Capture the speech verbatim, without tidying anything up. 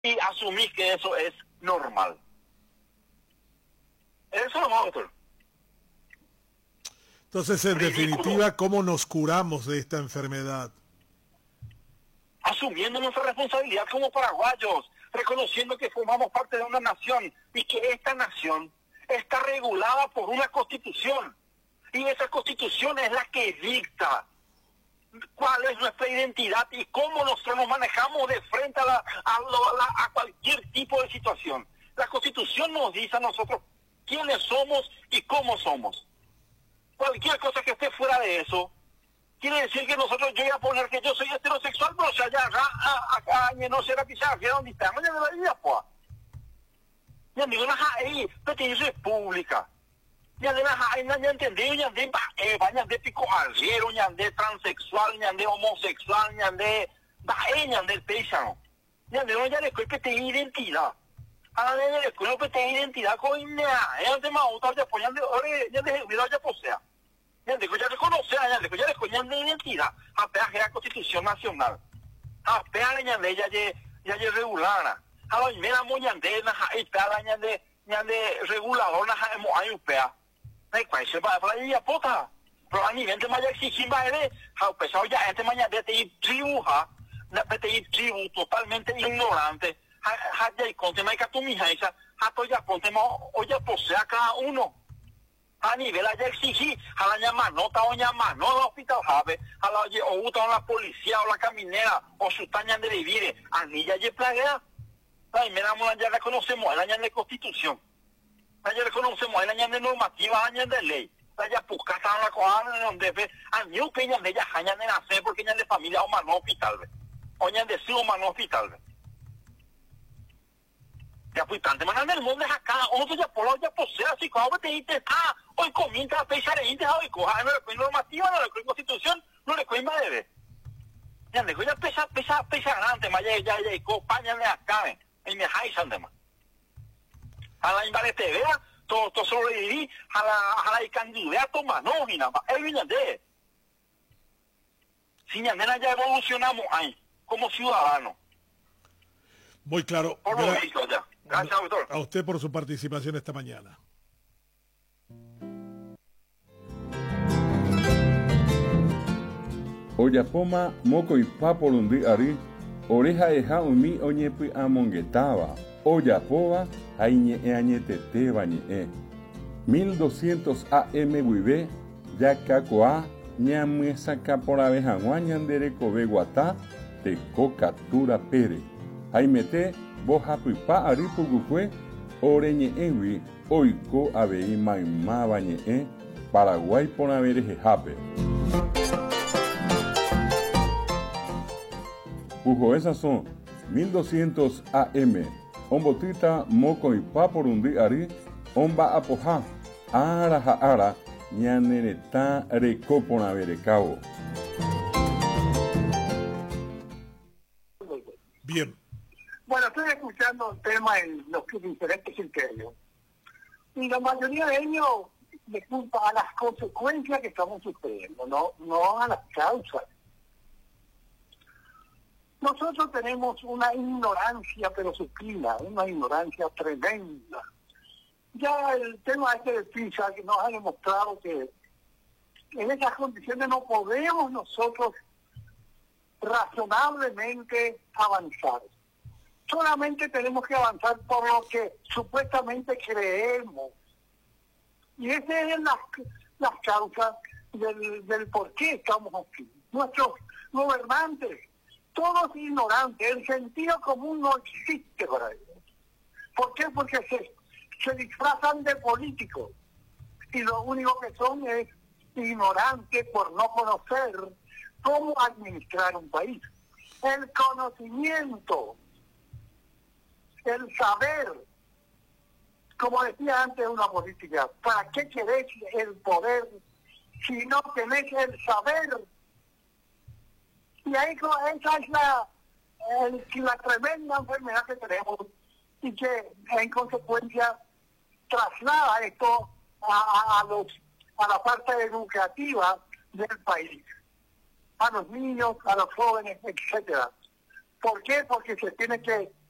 y asumís que eso es normal. Eso no, doctor. Entonces, en Ridículo. definitiva, ¿cómo nos curamos de esta enfermedad? Asumiendo nuestra responsabilidad como paraguayos, reconociendo que formamos parte de una nación y que esta nación está regulada por una constitución. Y esa constitución es la que dicta cuál es nuestra identidad y cómo nosotros nos manejamos de frente a, la, a, lo, a, la, a cualquier tipo de situación. La constitución nos dice a nosotros quiénes somos y cómo somos. Cualquier cosa que esté fuera de eso, quiere decir que nosotros, yo voy a poner que yo soy heterosexual, pero si allá acá, acá, no será pisar, que donde estamos, ya de la vida, pues. Ya digo, no hay, pero tiene república. Ya de la hay, no entendí, ya de ya de pico arriero, ya de transexual, ya de homosexual, ya de bae, ya de pésano. Ya de no, ya de que te identidad. A la de de que te identidad con nada, ya de más otra, ya pues, ya de, ya de, mira, ya posea. Ya digo, ya reconoce, ya digo, ya reconoce de identidad, a peaje la Constitución Nacional. A peaje ya de ella ya ya regular. A la primera moñande na ja y pea ya de ya de regulador na ja mo hay pea. Ay, cuál se va para ella pota. Pero a nivel de maya exigir va de, ha pesado ya este mañana de te tribu ha, de te tribu totalmente ignorante. Ha ha ya y conte mai ka tu mi haisa, ha to ya conte mo o ya posea cada uno. A nivel allá exigí, a la llamar nota o llamar, no al hospital Jave, a la o uta la policía o la caminera, o su taña de vivir, a ni ya ye plaguea. La primera ya la conocemos, el año de constitución. Ya le conocemos, el año de normativa, el año de ley. Ya puscata en la coana, donde ve, a ni un peña de ella, año de nacer, porque año de familia o mano hospital, ve. O año de sí o mano hospital, ve. Ya pues tanto manan del mundo es acá, otro ya por ya posee así como te dices, ah, hoy comienza a pensar en gente, hoy coja, no le cuento normativa, no le cuento constitución, no le cuento debe. Ya le ya pesa, pesa, pesa grande, más ya, ya, ya, y compañan de acá, y me jaisan de más. A la invade te vea, todo, todo sobreviví, a la, a la candidato más, no, y nada más, es bien de. Si ya ya evolucionamos ahí, como ciudadanos. Muy claro. Por lo visto ya. Gracias, doctor. A usted por su participación esta mañana. Oyapoma moko y papolundi ari oreja eja umi oñepi amongetaba oyapoba aiñe añetete bañe mil doscientos A M buibe yakakoa ñamesa capora janguañandere kobe guata te cocatura pere aimete boja pipa ari pugufue oreñe ewi oiko abei maima bañe Paraguay ponavere jejape. Pujo, esas son mil doscientos A M. Ombotita moco y pa por un día ari. Omba apoja. Ara ja ara. Ñanereta recopona verecao. Bien. Bueno, estoy escuchando el tema en los diferentes criterios. Y la mayoría de ellos le culpa a las consecuencias que estamos sufriendo, no, no a las causas. Nosotros tenemos una ignorancia, pero supina, una ignorancia tremenda. Ya el tema este de PISA que nos ha demostrado que en esas condiciones no podemos nosotros razonablemente avanzar. Solamente tenemos que avanzar por lo que supuestamente creemos. Y esas son las, las causas del, del por qué estamos aquí. Nuestros gobernantes, todos ignorantes, el sentido común no existe para ellos. ¿Por qué? Porque se, se disfrazan de políticos y lo único que son es ignorantes por no conocer cómo administrar un país. El conocimiento, el saber, como decía antes una política, ¿para qué querés el poder si no tenés el saber? Y ahí esa es la, el, la tremenda enfermedad que tenemos y que en consecuencia traslada esto a, a, a, los, a la parte educativa del país, a los niños, a los jóvenes, etcétera. ¿Por qué? Porque se tiene que